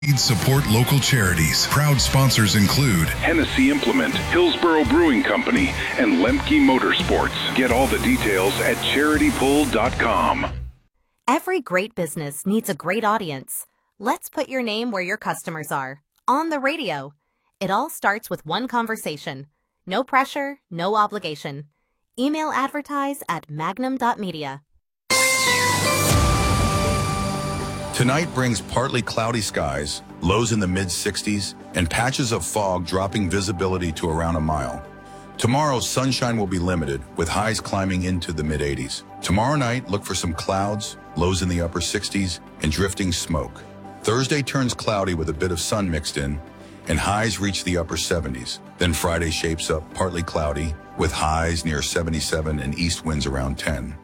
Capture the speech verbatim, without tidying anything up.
Support local charities. Proud sponsors include Hennessy Implement, Hillsborough Brewing Company, and Lemke Motorsports. Get all the details at charity pull dot com. Every great business needs a great audience. Let's put your name where your customers are. On the radio. It all starts with one conversation. No pressure, no obligation. Email advertise at magnum dot media. Tonight brings partly cloudy skies, lows in the mid sixties, and patches of fog dropping visibility to around a mile. Tomorrow, sunshine will be limited, with highs climbing into the mid eighties. Tomorrow night, look for some clouds, lows in the upper sixties, and drifting smoke. Thursday turns cloudy with a bit of sun mixed in, and highs reach the upper seventies. Then Friday shapes up partly cloudy, with highs near seventy-seven and east winds around ten.